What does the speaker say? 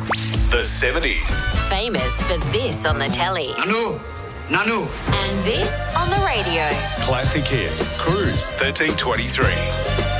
The 70s. Famous for this on the telly. Nanu. And this on the radio. Classic hits. Cruise 1323.